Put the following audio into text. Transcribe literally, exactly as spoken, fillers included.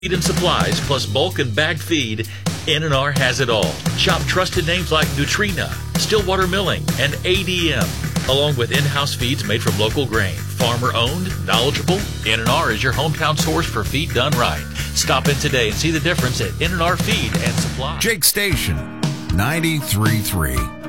Feed and supplies, plus bulk and bagged feed, N and R has it all. Shop trusted names like Nutrina, Stillwater Milling, and A D M, along with in-house feeds made from local grain. Farmer-owned, knowledgeable, N and R is your hometown source for feed done right. Stop in today and see the difference at N and R Feed and Supply. Jake Station, ninety-three point three.